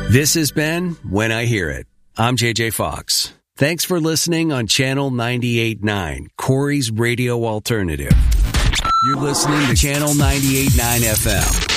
This has been When I Hear It. I'm JJ Fox. Thanks for listening on Channel 98.9, Corey's Radio Alternative. You're listening to Channel 98.9 FM.